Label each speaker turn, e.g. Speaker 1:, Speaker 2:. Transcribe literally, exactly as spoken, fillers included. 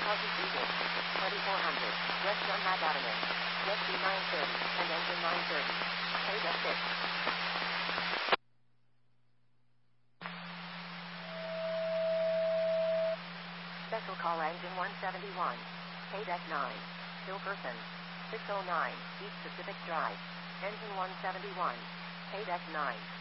Speaker 1: Cauchy Beacon, twenty-four hundred, West Dunlap Avenue, Jet B nine thirty, and engine nine thirty. Pay deck six. Special call engine one seventy-one. Pay deck nine. Still person. six oh nine, East Pacific Drive. Engine one seventy-one. Pay deck nine.